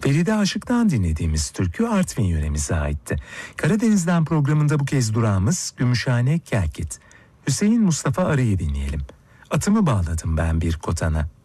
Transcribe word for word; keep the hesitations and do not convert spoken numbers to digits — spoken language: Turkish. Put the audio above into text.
Feride Aşık'tan dinlediğimiz türkü Artvin yöremize aitti. Karadeniz'den programında bu kez durağımız Gümüşhane Kelkit. Hüseyin Mustafa Arı'yı dinleyelim. Atımı bağladım ben bir kotana.